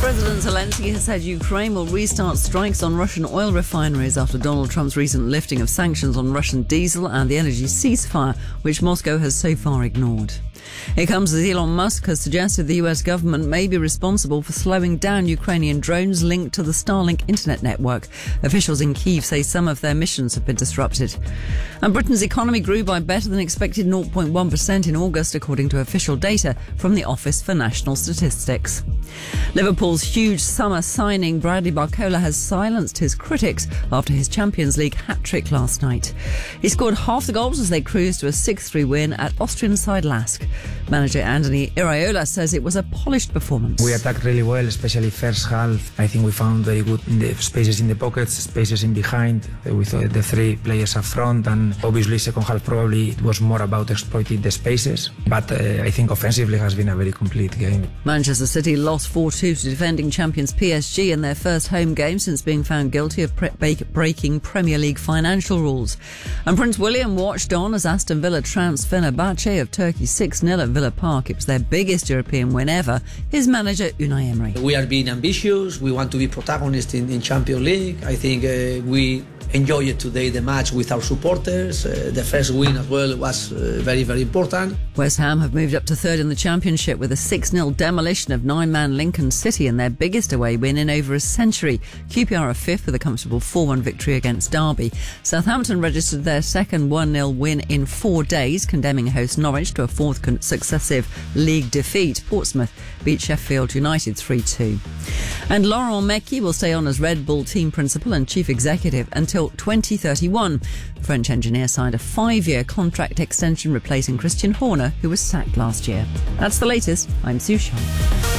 President Zelensky has said Ukraine will restart strikes on Russian oil refineries after Donald Trump's recent lifting of sanctions on Russian diesel and the energy ceasefire, which Moscow has so far ignored. It comes as Elon Musk has suggested the US government may be responsible for slowing down Ukrainian drones linked to the Starlink internet network. Officials in Kyiv say some of their missions have been disrupted. And Britain's economy grew by better than expected 0.1% in August, according to official data from the Office for National Statistics. Liverpool's huge summer signing Bradley Barcola has silenced his critics after his Champions League hat-trick last night. He scored half the goals as they cruised to a 6-3 win at Austrian side Lask. Manager Anthony Iraola says it was a polished performance. We attacked really well, especially first half. I think we found very good in the spaces in the pockets, spaces in behind, with the three players up front, and obviously second half probably it was more about exploiting the spaces, but I think offensively has been a very complete game. Manchester City lost 4-2 to defending champions PSG in their first home game since being found guilty of breaking Premier League financial rules. And Prince William watched on as Aston Villa trounced Fenerbahce of Turkey 6-0 at Villa Park. It was their biggest European win ever. His manager, Unai Emery. We are being ambitious. We want to be protagonists in Champions League. I think we enjoyed today the match with our supporters. The first win as well was very, very important. West Ham have moved up to third in the Championship with a 6-0 demolition of nine-man Lincoln City in their biggest away win in over a century. QPR are fifth with a comfortable 4-1 victory against Derby. Southampton registered their second 1-0 win in 4 days, condemning host Norwich to a fourth successive league defeat. Portsmouth beat Sheffield United 3-2. And Laurent Mekies will stay on as Red Bull team principal and chief executive until 2031. The French engineer signed a 5-year contract extension replacing Christian Horner, who was sacked last year. That's the latest. I'm Sue Shaw.